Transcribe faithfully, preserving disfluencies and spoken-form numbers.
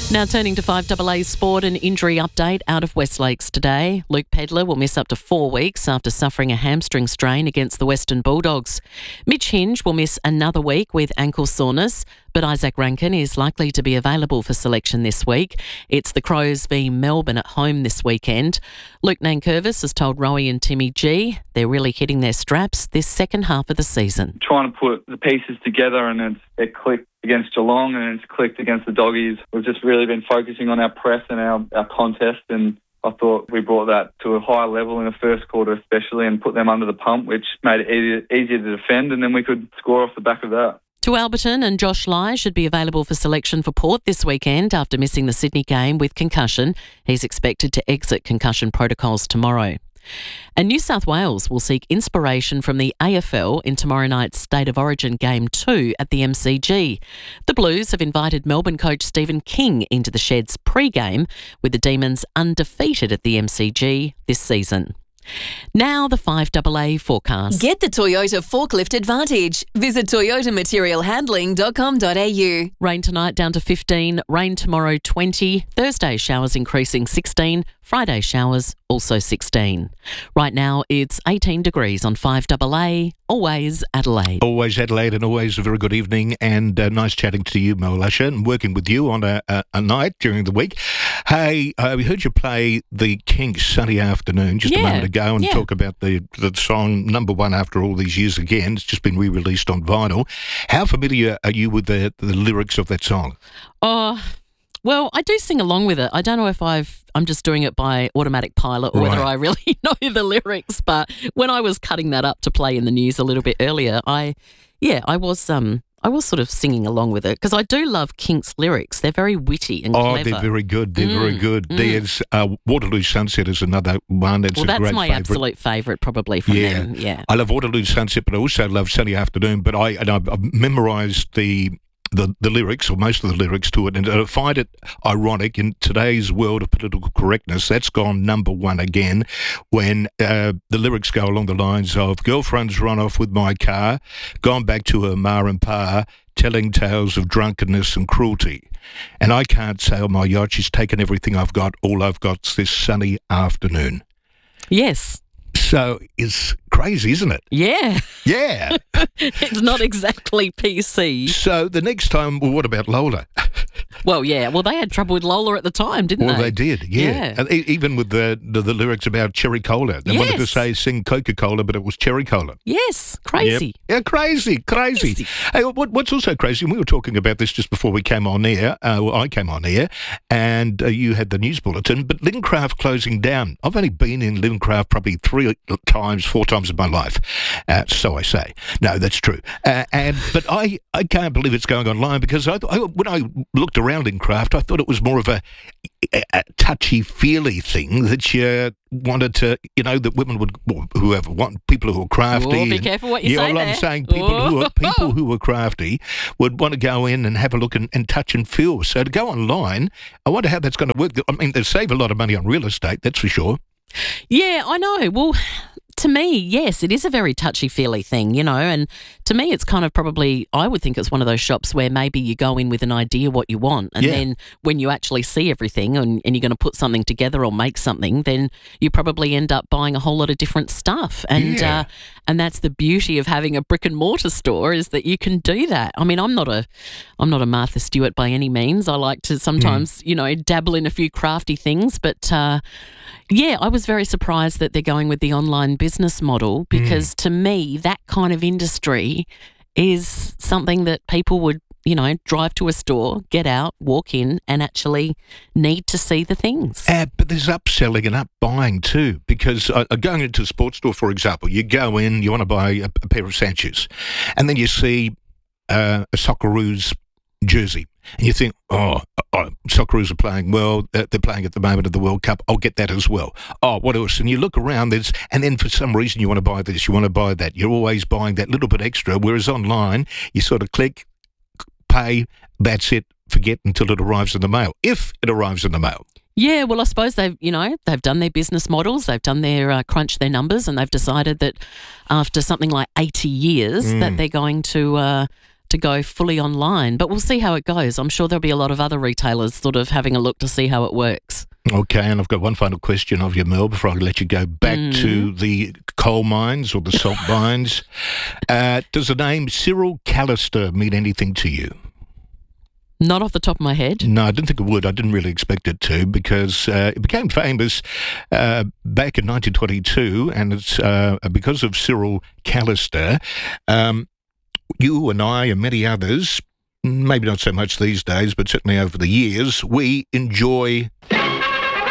Now turning to five A A sport, an injury update out of West Lakes today. Luke Pedlar will miss up to four weeks after suffering a hamstring strain against the Western Bulldogs. Mitch Hinge will miss another week with ankle soreness, but Isaac Rankin is likely to be available for selection this week. It's the Crows v Melbourne at home this weekend. Luke Nankervis has told Rowie and Timmy G they're really hitting their straps this second half of the season. Trying to put the pieces together, and it's, it clicked against Geelong and it's clicked against the Doggies. We've just really been focusing on our press and our, our contest, and I thought we brought that to a higher level in the first quarter especially and put them under the pump, which made it easier, easier to defend, and then we could score off the back of that. To Alberton, and Josh Lai should be available for selection for Port this weekend after missing the Sydney game with concussion. He's expected to exit concussion protocols tomorrow. And New South Wales will seek inspiration from the A F L in tomorrow night's State of Origin Game two at the M C G. The Blues have invited Melbourne coach Stephen King into the Sheds pre-game, with the Demons undefeated at the M C G this season. Now the five A A forecast. Get the Toyota Forklift Advantage. Visit toyota material handling dot com dot a u. Rain tonight down to fifteen, rain tomorrow twenty, Thursday showers increasing sixteen, Friday showers also sixteen. Right now it's eighteen degrees on five A A, always Adelaide. Always Adelaide, and always a very good evening, and uh, nice chatting to you, Mo Lusher, and working with you on a, a, a night during the week. Hey, uh, we heard you play the Kinks Sunny Afternoon just Yeah, a moment ago and yeah. talk about the, the song number one after all these years again. It's just been re-released on vinyl. How familiar are you with the, the lyrics of that song? Oh, well, I do sing along with it. I don't know if I've, I'm just doing it by automatic pilot or whether Right. I really know the lyrics, but when I was cutting that up to play in the news a little bit earlier, I, yeah, I was, um, I was sort of singing along with it because I do love Kinks' lyrics. They're very witty and Oh, clever. they're very good. They're very Mm, good. mm. There's uh, Waterloo Sunset is another one. That's well, a that's great my favourite. absolute favourite probably from Yeah. them. Yeah. I love Waterloo Sunset, but I also love Sunny Afternoon. But I and I've, I've memorised the, the the lyrics, or most of the lyrics to it, and I find it ironic in today's world of political correctness. That's gone number one again, when uh, the lyrics go along the lines of "Girlfriend's run off with my car, gone back to her ma and pa, telling tales of drunkenness and cruelty. And I can't sail my yacht. She's taken everything I've got. All I've got's this sunny afternoon." Yes. So it's crazy, isn't it? Yeah. Yeah. It's not exactly P C. So the next time, well, what about Lola? Well, yeah. Well, they had trouble with Lola at the time, didn't Well, they? they did, yeah. Yeah. And e- even with the, the the lyrics about cherry cola, they wanted to Yes. say sing Coca Cola, but it was cherry cola. Yes. Crazy. Yep. Yeah, crazy, crazy. Crazy. Hey, what, what's also crazy, and we were talking about this just before we came on air, uh, well, I came on air, and uh, you had the news bulletin, but Lincraft closing down. I've only been in Lincraft probably three times, four times in my life, uh, so I say. No, that's true. Uh, and But I, I can't believe it's going online, because I, I, when I looked around Lincraft, I thought it was more of a, a, a touchy-feely thing that you wanted to, you know, that women would, well, whoever, want people who are crafty. Oh, be and- careful what you yeah, say well, I'm there. saying people who are Oh. people who are crafty would want to go in and have a look and, and touch and feel. So to go online, I wonder how that's going to work. I mean, they save a lot of money on real estate, that's for sure. Yeah, I know. Well, to me, yes, it is a very touchy-feely thing, you know, and to me it's kind of probably, I would think it's one of those shops where maybe you go in with an idea what you want, and Yeah. then when you actually see everything and, and you're going to put something together or make something, then you probably end up buying a whole lot of different stuff. And Yeah. uh, and that's the beauty of having a brick and mortar store, is that you can do that. I mean, I'm not a I'm not a Martha Stewart by any means. I like to sometimes, you know, dabble in a few crafty things, but uh, yeah, I was very surprised that they're going with the online business model, because to me, that kind of industry is something that people would, you know, drive to a store, get out, walk in, and actually need to see the things. Uh, but there's upselling and up buying too, because uh, going into a sports store, for example, you go in, you want to buy a, a pair of Sanchez, and then you see uh, a Socceroos jersey, and you think, oh, oh, Socceroos are playing well, they're they're playing at the moment of the World Cup, I'll get that as well. Oh, what else? And you look around, there's, and then for some reason you want to buy this, you want to buy that. You're always buying that little bit extra, whereas online, you sort of click, pay, that's it, forget until it arrives in the mail, if it arrives in the mail. Yeah, well, I suppose they've, you know, they've done their business models, they've done their uh, crunch their numbers, and they've decided that after something like eighty years Mm. that they're going to uh, to go fully online, but we'll see how it goes. I'm sure there'll be a lot of other retailers sort of having a look to see how it works. Okay, and I've got one final question of you, Mel, before I let you go back mm. to the coal mines or the salt mines. Uh, does the name Cyril Callister mean anything to you? Not off the top of my head. No, I didn't think it would. I didn't really expect it to, because uh, it became famous uh, back in nineteen twenty-two, and it's uh, because of Cyril Callister. Um, you and I and many others, maybe not so much these days, but certainly over the years, we enjoy